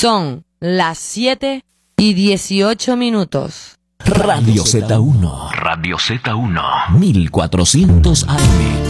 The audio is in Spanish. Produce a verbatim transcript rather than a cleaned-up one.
Son las siete y dieciocho minutos. Radio Z uno. Radio Z uno. mil cuatrocientos A M.